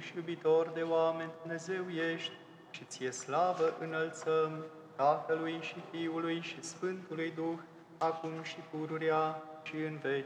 și iubitor de oameni, Dumnezeu ești, și ție slavă înălțăm, Tatălui și Fiului și Sfântului Duh, acum și pururea și în veci.